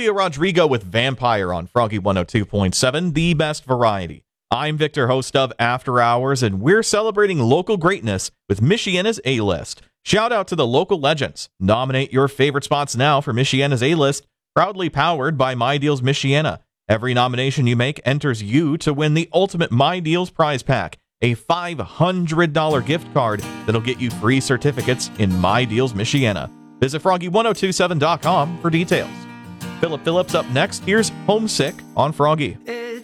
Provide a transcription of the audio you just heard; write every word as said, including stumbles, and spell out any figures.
Olivia Rodrigo with Vampire on Froggy one oh two point seven, the best variety. I'm Victor, host of After Hours, and we're celebrating local greatness with Michiana's A-List. Shout out to the local legends. Nominate your favorite spots now for Michiana's A-List, proudly powered by My Deals Michiana. Every nomination you make enters you to win the ultimate My Deals prize pack, a five hundred dollars gift card that'll get you free certificates in My Deals Michiana. Visit froggy one oh two seven dot com for details. Philip Phillips up next. Here's Homesick on Froggy.